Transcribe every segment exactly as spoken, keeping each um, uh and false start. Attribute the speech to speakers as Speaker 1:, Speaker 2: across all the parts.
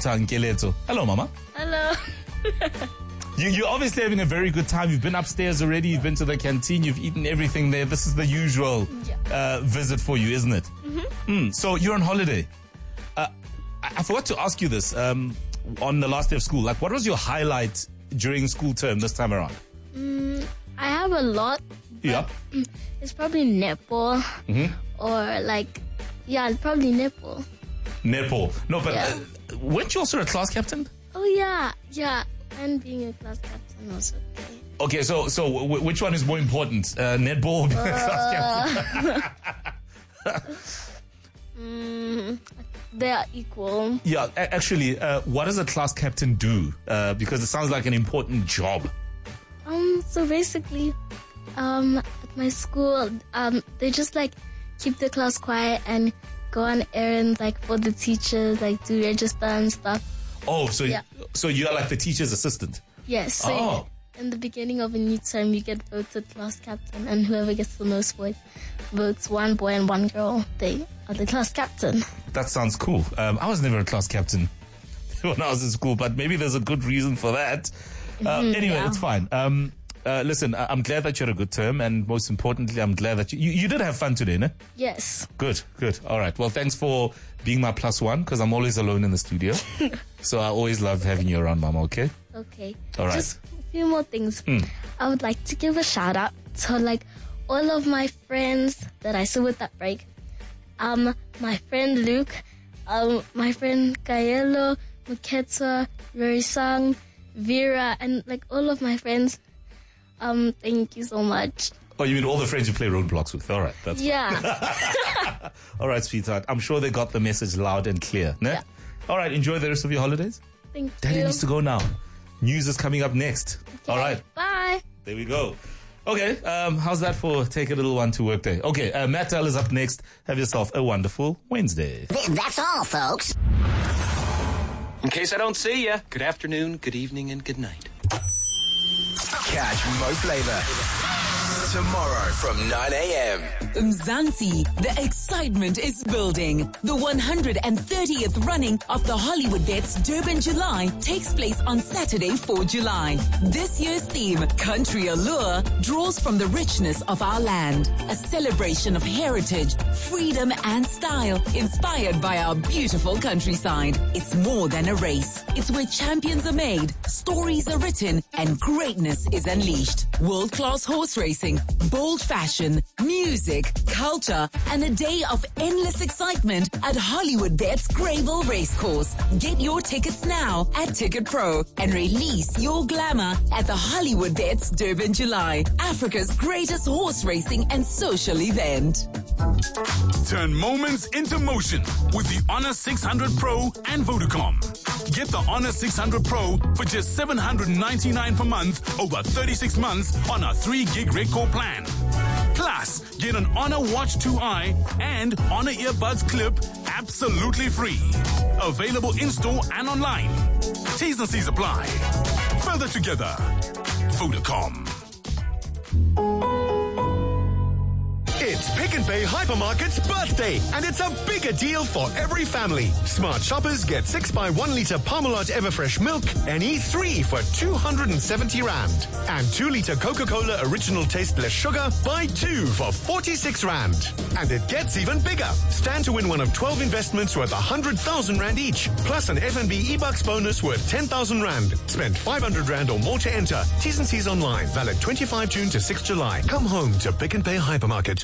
Speaker 1: Peter Nkeleto. Hello, Mama.
Speaker 2: Hello.
Speaker 1: You, you're obviously having a very good time. You've been upstairs already. You've been to the canteen. You've eaten everything there. This is the usual
Speaker 2: Yeah.
Speaker 1: uh, visit for you, isn't it?
Speaker 2: Mm-hmm.
Speaker 1: Mm, so you're on holiday. Uh, I, I forgot to ask you this um, on the last day of school. Like, what was your highlight during school term this time around?
Speaker 2: Mm, I have a lot.
Speaker 1: Yeah.
Speaker 2: It's probably netball
Speaker 1: Mm-hmm.
Speaker 2: or like, yeah, probably netball.
Speaker 1: Netball. No, but
Speaker 2: Yeah.
Speaker 1: uh, weren't you also a class captain?
Speaker 2: Oh yeah, yeah. And being a class captain was okay.
Speaker 1: Okay, so so w- which one is more important, uh, netball or being a class captain?
Speaker 2: Mm, they are equal.
Speaker 1: Yeah, a- actually, uh, what does a class captain do? Uh, because it sounds like an important job.
Speaker 2: Um, so basically, um, at my school, um, they just like keep the class quiet and go on errands like for the teachers, like do register and stuff.
Speaker 1: Oh, so
Speaker 2: Yeah.
Speaker 1: so you're like the teacher's assistant.
Speaker 2: Yes. So
Speaker 1: Oh.
Speaker 2: in the beginning of a new term, you get voted class captain, and whoever gets the most votes, votes one boy and one girl, they are the class captain.
Speaker 1: That sounds cool. Um, I was never a class captain when I was in school, but maybe there's a good reason for that. Uh,
Speaker 2: Mhm,
Speaker 1: anyway,
Speaker 2: yeah.
Speaker 1: it's fine. Um, uh, listen, I- I'm glad that you had a good term, and most importantly, I'm glad that you, you, you did have fun today, ne?
Speaker 2: Yes.
Speaker 1: Good, good. All right. Well, thanks for being my plus one, because I'm always alone in the studio. So I always love having you around, Mama, okay?
Speaker 2: Okay.
Speaker 1: All right.
Speaker 2: Just a few more things.
Speaker 1: Mm.
Speaker 2: I would like to give a shout out to like all of my friends that I saw with that break. Um, my friend Luke, um, my friend Kaelo, Muketsa, Rorisang, Vera, and like all of my friends. Um, thank you so much.
Speaker 1: Oh, you mean all the friends you play roadblocks with? All right. That's
Speaker 2: Yeah.
Speaker 1: all right, sweetheart. I'm sure they got the message loud and clear, ne?
Speaker 2: Yeah.
Speaker 1: All right. Enjoy the rest of your holidays.
Speaker 2: Thank
Speaker 1: Daddy
Speaker 2: you.
Speaker 1: needs to go now. News is coming up next. All right.
Speaker 2: Bye.
Speaker 1: There we go. Okay, um, how's that for take a little one to work day? Okay, uh, Matt Tell is up next. Have yourself a wonderful Wednesday.
Speaker 3: That's all, folks.
Speaker 4: In case I don't see ya, good afternoon, good evening, and good night.
Speaker 5: Catch Mo Flavor tomorrow from nine a.m.
Speaker 6: Mzansi, the excitement is building. The one hundred thirtieth running of the Hollywood Bets Durban July takes place on Saturday, the fourth of July. This year's theme, Country Allure, draws from the richness of our land. A celebration of heritage, freedom, and style, inspired by our beautiful countryside. It's more than a race. It's where champions are made, stories are written, and greatness is unleashed. World-class horse racing, bold fashion, music, culture, and a day of endless excitement at Hollywood Bets Greyville Racecourse. Get your tickets now at Ticket Pro and release your glamour at the Hollywood Bets Durban July, Africa's greatest horse racing and social event.
Speaker 7: Turn moments into motion with the Honor six hundred Pro and Vodacom. Get the Honor six hundred Pro for just seven hundred ninety-nine per month over thirty-six months on a three gig record plan. Plus, get an Honor Watch two i and Honor Earbuds Clip absolutely free. Available in-store and online. T's and C's apply. Further together. Vodacom.
Speaker 8: It's Pick n Pay Hypermarket's birthday, and it's a bigger deal for every family. Smart shoppers get six by one litre Parmalat Everfresh milk and E three for two hundred seventy rand. And two litre Coca-Cola Original Tasteless Sugar, buy two for forty-six rand. And it gets even bigger. Stand to win one of twelve investments worth one hundred thousand rand each, plus an F N B e-bucks bonus worth ten thousand rand. Spend five hundred rand or more to enter. T's and C's online. Valid twenty-fifth of June to sixth of July. Come home to Pick n Pay Hypermarket.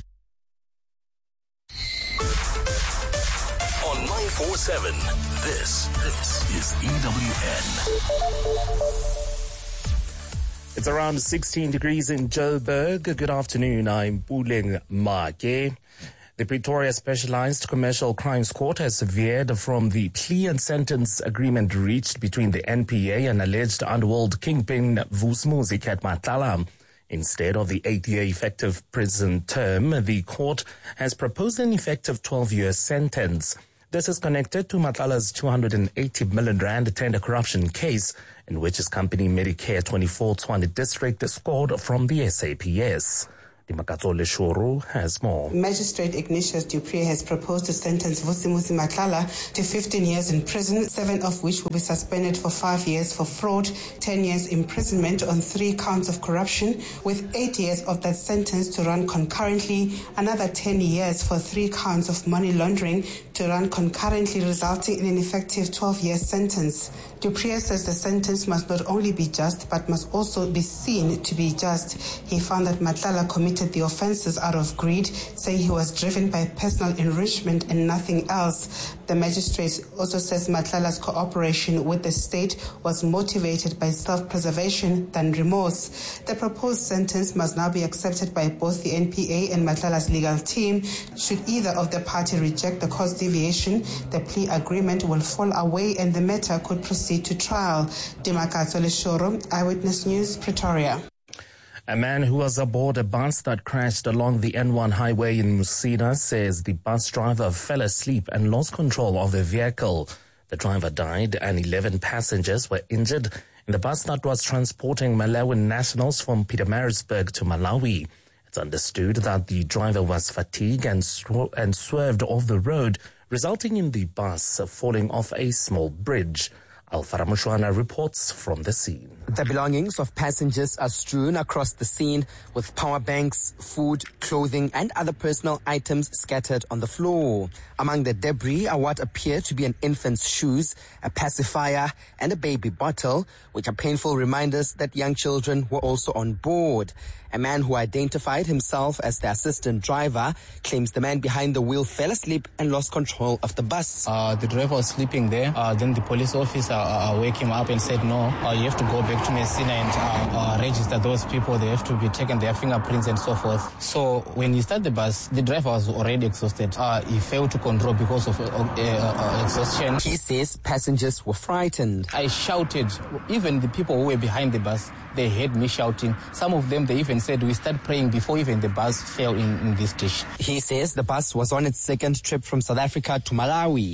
Speaker 5: On nine four seven, this, this is E W N.
Speaker 1: It's around sixteen degrees in Joburg. Good afternoon. I'm Puleng Make. The Pretoria Specialized Commercial Crimes Court has veered from the plea and sentence agreement reached between the N P A and alleged underworld kingpin Vusumuzi Cat Matala. Instead of the eight-year effective prison term, the court has proposed an effective twelve-year sentence. This is connected to Matlala's two hundred eighty million rand tender corruption case, in which his company Medicare twenty-four Tshwane District scored from the S A P S. Dimakatso Leshuru has more.
Speaker 3: Magistrate Ignatius Dupree has proposed to sentence Vusimuzi Matlala to fifteen years in prison, seven of which will be suspended for five years for fraud, ten years imprisonment on three counts of corruption, with eight years of that sentence to run concurrently, another ten years for three counts of money laundering to run concurrently, resulting in an effective twelve-year sentence. Dupree says the sentence must not only be just, but must also be seen to be just. He found that Matlala committed the offences out of greed, saying he was driven by personal enrichment and nothing else. The magistrate also says Matlala's cooperation with the state was motivated by self-preservation than remorse. The proposed sentence must now be accepted by both the N P A and Matlala's legal team. Should either of the party reject the cause deviation, the plea agreement will fall away and the matter could proceed to trial. Dimakatso Leshuru, Eyewitness News, Pretoria.
Speaker 1: A man who was aboard a bus that crashed along the N one highway in Musina says the bus driver fell asleep and lost control of the vehicle. The driver died and eleven passengers were injured in the bus that was transporting Malawian nationals from Pietermaritzburg to Malawi. It's understood that the driver was fatigued and, sw- and swerved off the road, resulting in the bus falling off a small bridge. Alfara Mushwana reports from the scene.
Speaker 9: The belongings of passengers are strewn across the scene, with power banks, food, clothing and other personal items scattered on the floor. Among the debris are what appear to be an infant's shoes, a pacifier and a baby bottle, which are painful reminders that young children were also on board. A man who identified himself as the assistant driver claims the man behind the wheel fell asleep and lost control of the bus.
Speaker 10: Uh, the driver was sleeping there. Uh, then the police officer uh, uh, wake him up and said, no, uh, you have to go back to Messina and uh, uh, register those people. They have to be taken their fingerprints and so forth. So when he started the bus, the driver was already exhausted. Uh, he failed to control because of uh, uh, uh, exhaustion.
Speaker 9: He says passengers were frightened.
Speaker 10: I shouted. Even the people who were behind the bus, they heard me shouting. Some of them, they even said we start praying before even the bus fell in, in this dish.
Speaker 9: He says the bus was on its second trip from South Africa to Malawi.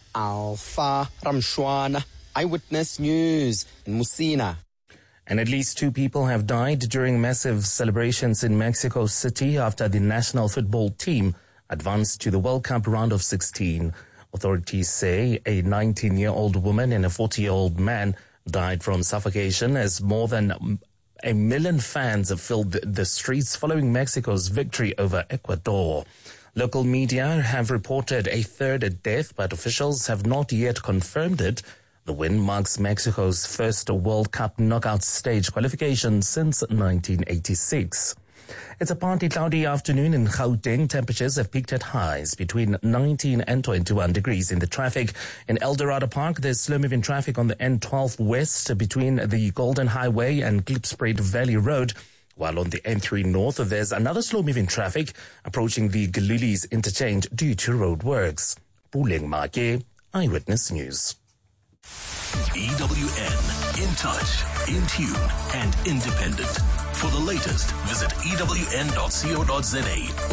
Speaker 9: Alpha Ramshwana, Eyewitness News in Musina.
Speaker 1: And at least two people have died during massive celebrations in Mexico City after the national football team advanced to the World Cup round of sixteen. Authorities say a nineteen-year-old woman and a forty-year-old man died from suffocation as more than a million fans have filled the streets following Mexico's victory over Ecuador. Local media have reported a third death, but officials have not yet confirmed it. The win marks Mexico's first World Cup knockout stage qualification since nineteen eighty-six. It's a partly cloudy afternoon in Gauteng. Temperatures have peaked at highs between nineteen and twenty-one degrees. In the traffic in Eldorado Park, there's slow-moving traffic on the N twelve West between the Golden Highway and Klipspruit Valley Road. While on the N three North, there's another slow-moving traffic approaching the Galulis interchange due to road works. Puleng Make, Eyewitness News.
Speaker 5: E W N, in touch, in tune, and independent. For the latest, visit E W N dot co dot za